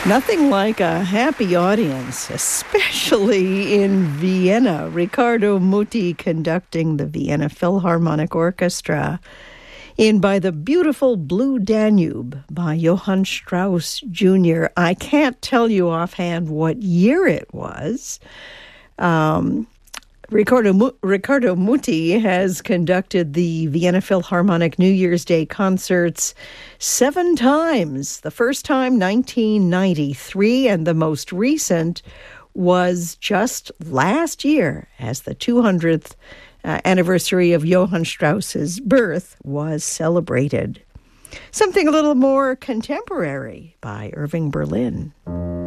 Nothing like a happy audience, especially in Vienna. Riccardo Muti conducting the Vienna Philharmonic Orchestra in By the Beautiful Blue Danube by Johann Strauss Jr. I can't tell you offhand what year it was. Riccardo Muti has conducted the Vienna Philharmonic New Year's Day concerts 7 times. The first time, 1993, and the most recent was just last year as the 200th anniversary of Johann Strauss's birth was celebrated. Something a little more contemporary by Irving Berlin.